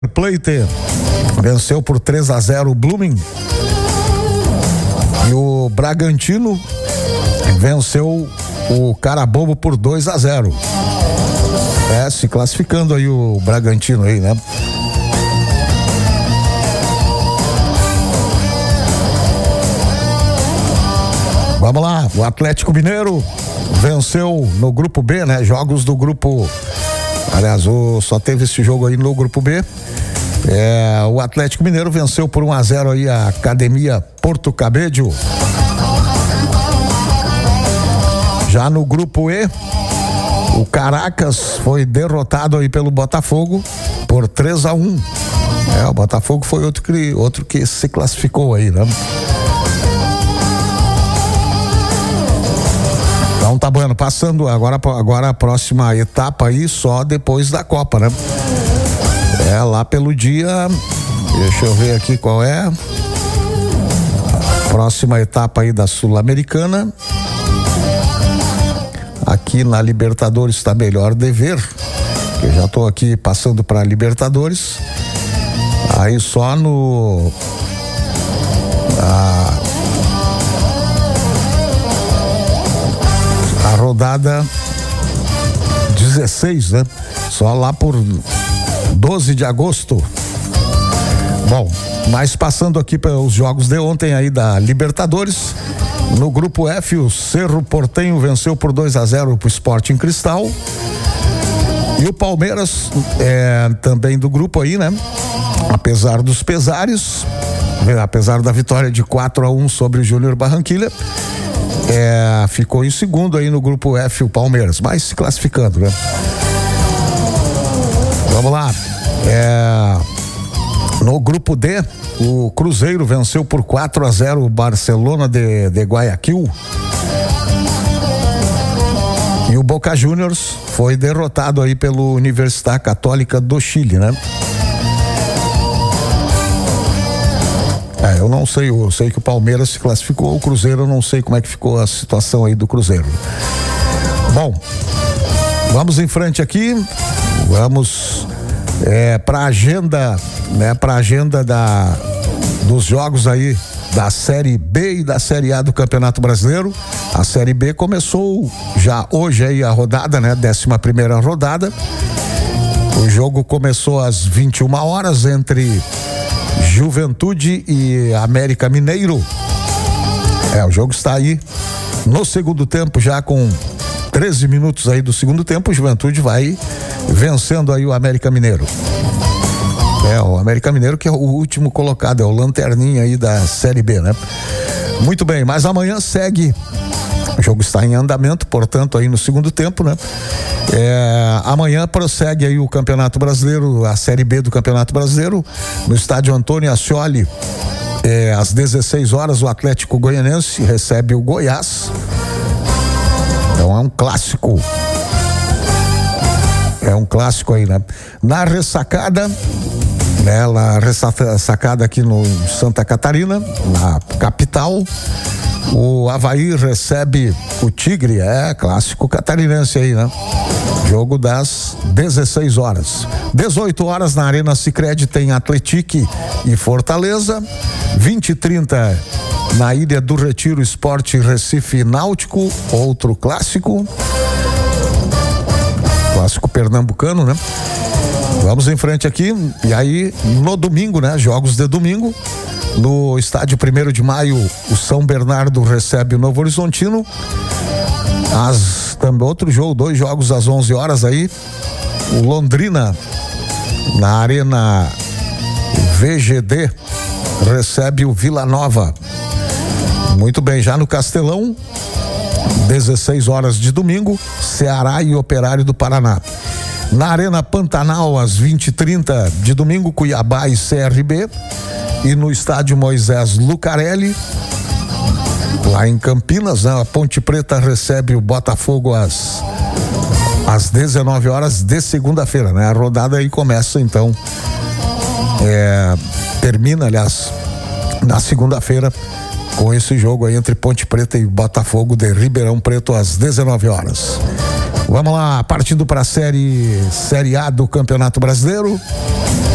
Plate venceu por 3-0 o Blooming. E o Bragantino venceu o Carabobo por 2-0. Se classificando aí o Bragantino aí, né? Vamos lá, o Atlético Mineiro venceu no grupo B, né? Jogos do grupo, aliás, só teve esse jogo aí no grupo B. O Atlético Mineiro venceu por 1-0 aí a Academia Porto Cabedelo. Já no grupo E, o Caracas foi derrotado aí pelo Botafogo por 3-1. O Botafogo foi outro que se classificou aí, né? Então tá bom, passando agora a próxima etapa aí só depois da Copa, né? Lá pelo dia, deixa eu ver aqui qual é a próxima etapa aí da Sul-Americana. Aqui na Libertadores está melhor de ver, eu já tô aqui passando para Libertadores. Aí só a rodada 16, né? Só lá por 12 de agosto. Bom, mas passando aqui para os jogos de ontem aí da Libertadores, no grupo F, o Cerro Porteño venceu por 2-0 pro Sporting Cristal. E o Palmeiras, também do grupo aí, né? Apesar dos pesares, apesar da vitória de 4-1 sobre o Júnior Barranquilla, ficou em segundo aí no grupo F o Palmeiras, mas se classificando, né? Vamos lá. No grupo D, o Cruzeiro venceu por 4-0 o Barcelona de Guayaquil. E o Boca Juniors foi derrotado aí pelo Universidade Católica do Chile, né? Eu não sei, eu sei que o Palmeiras se classificou, o Cruzeiro eu não sei como é que ficou a situação aí do Cruzeiro. Bom, vamos em frente aqui, vamos para a agenda, né? Para a agenda dos jogos aí da Série B e da Série A do Campeonato Brasileiro. A Série B começou já hoje aí a rodada, né? 11ª rodada. O jogo começou às 21 horas entre Juventude e América Mineiro. O jogo está aí no segundo tempo, já com 13 minutos aí do segundo tempo. O Juventude vai vencendo aí o América Mineiro. O América Mineiro que é o último colocado, é o lanterninha aí da Série B, né? Muito bem, mas amanhã segue. O jogo está em andamento, portanto, aí no segundo tempo, né? Amanhã prossegue aí o Campeonato Brasileiro, a Série B do Campeonato Brasileiro, no estádio Antônio Ascioli. Às 16 horas, o Atlético Goianense recebe o Goiás. Então é um clássico. É um clássico aí, né? Na ressacada, ressacada aqui no Santa Catarina, na capital, o Avaí recebe o Tigre, clássico catarinense aí, né? Jogo das 16 horas. 18 horas na Arena Sicredi tem Atlético e Fortaleza. 20h30 na Ilha do Retiro, Sport Recife Náutico, outro clássico. Clássico pernambucano, né? Vamos em frente aqui. E aí, no domingo, né? Jogos de domingo. No estádio 1º de Maio, o São Bernardo recebe o Novo Horizontino. Também outro jogo, 2 jogos às 11 horas aí. O Londrina, na Arena VGD, recebe o Vila Nova. Muito bem, já no Castelão, 16 horas de domingo, Ceará e Operário do Paraná. Na Arena Pantanal, às 20h30 de domingo, Cuiabá e CRB. E no estádio Moisés Lucarelli, lá em Campinas, né? A Ponte Preta recebe o Botafogo às 19 horas de segunda-feira, né? A rodada aí começa então, termina, aliás, na segunda-feira, com esse jogo aí entre Ponte Preta e Botafogo de Ribeirão Preto às 19 horas. Vamos lá, partindo para a série A do Campeonato Brasileiro.